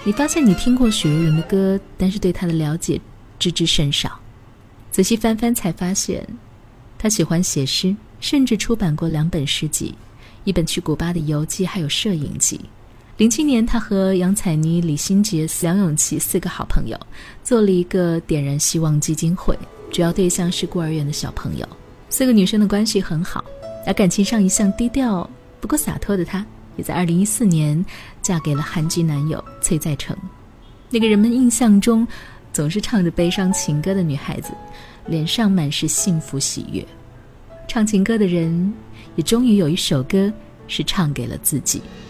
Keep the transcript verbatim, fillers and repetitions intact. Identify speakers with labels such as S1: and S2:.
S1: 你发现你听过许茹芸的歌，但是对她的了解知之甚少。仔细翻翻才发现，她喜欢写诗，甚至出版过两本诗集，一本去古巴的游记，还有摄影集。零七年，她和杨采妮、李心洁、梁咏琪四个好朋友做了一个点燃希望基金会，主要对象是孤儿院的小朋友。四个女生的关系很好，而感情上一向低调不过洒脱的她，也在二零一四年嫁给了韩籍男友崔在成。那个人们印象中总是唱着悲伤情歌的女孩子，脸上满是幸福喜悦。唱情歌的人也终于有一首歌是唱给了自己。